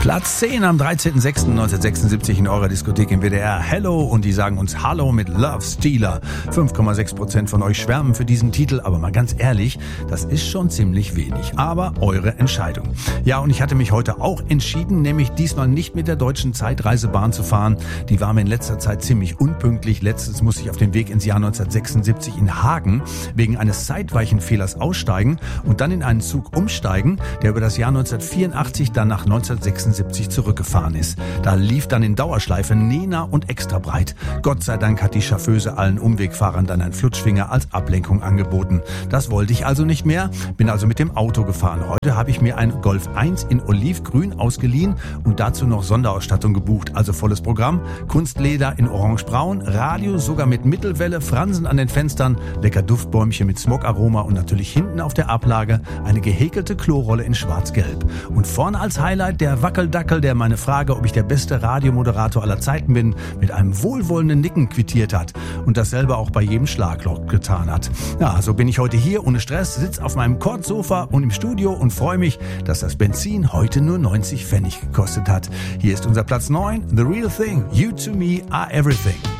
Platz 10 am 13.06.1976 in eurer Diskothek im WDR. Hello, und die sagen uns Hallo mit Love Stealer. 5,6% von euch schwärmen für diesen Titel, aber mal ganz ehrlich, das ist schon ziemlich wenig. Aber eure Entscheidung. Ja, und ich hatte mich heute auch entschieden, nämlich diesmal nicht mit der Deutschen Zeitreisebahn zu fahren. Die war mir in letzter Zeit ziemlich unpünktlich. Letztens musste ich auf den Weg ins Jahr 1976 in Hagen wegen eines Zeitweichenfehlers aussteigen und dann in einen Zug umsteigen, der über das Jahr 1984 dann nach 1976 zurückgefahren ist. Da lief dann in Dauerschleife Nena und Extra breit. Gott sei Dank hat die Chauffeuse allen Umwegfahrern dann einen Flutschfinger als Ablenkung angeboten. Das wollte ich also nicht mehr, bin also mit dem Auto gefahren. Heute habe ich mir ein Golf 1 in Olivgrün ausgeliehen und dazu noch Sonderausstattung gebucht, also volles Programm, Kunstleder in orangebraun, Radio sogar mit Mittelwelle, Fransen an den Fenstern, lecker Duftbäumchen mit Smokaroma und natürlich hinten auf der Ablage eine gehäkelte Klorolle in schwarz-gelb. Und vorne als Highlight der Wackeldackel, der meine Frage, ob ich der beste Radiomoderator aller Zeiten bin, mit einem wohlwollenden Nicken quittiert hat und dasselbe auch bei jedem Schlagloch getan hat. Ja, so bin ich heute hier ohne Stress, sitze auf meinem Kordsofa und im Studio und freue mich, dass das Benzin heute nur 90 Pfennig gekostet hat. Hier ist unser Platz 9, The Real Thing, You to Me Are Everything.